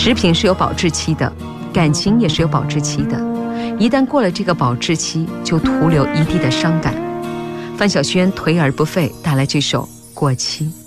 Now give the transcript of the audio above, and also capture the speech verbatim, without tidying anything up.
食品是有保质期的，感情也是有保质期的，一旦过了这个保质期，就徒留一地的伤感。范晓萱颓而不废带来这首《过期》。